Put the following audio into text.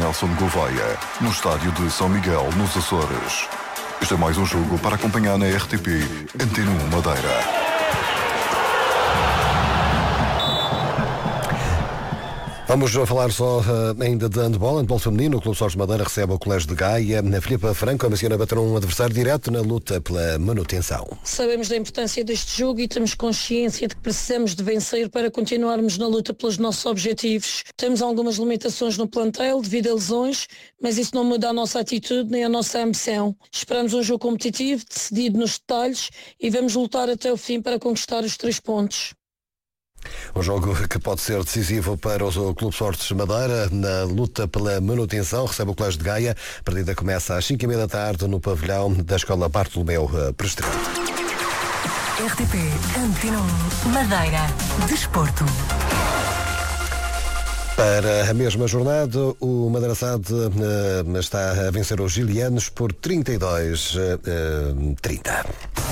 Nelson Gouveia, no estádio de São Miguel, nos Açores. Este é mais um jogo para acompanhar na RTP Antena 1 Madeira. Vamos falar só ainda de handball feminino. O Clube Sós de Madeira recebe o Colégio de Gaia. Filipe Franco ambiciona bater um adversário direto na luta pela manutenção. Sabemos da importância deste jogo e temos consciência de que precisamos de vencer para continuarmos na luta pelos nossos objetivos. Temos algumas limitações no plantel devido a lesões, mas isso não muda a nossa atitude nem a nossa ambição. Esperamos um jogo competitivo, decidido nos detalhes, e vamos lutar até o fim para conquistar os 3 pontos. Um jogo que pode ser decisivo para o Clube Sortes Madeira na luta pela manutenção. Recebe o Colégio de Gaia. A partida começa às 5h30 da tarde no pavilhão da Escola Bartolomeu Prestrel. RTP Antena 1 Madeira. Desporto. Para a mesma jornada, o Madeira SAD está a vencer os Gilianos por 32-30.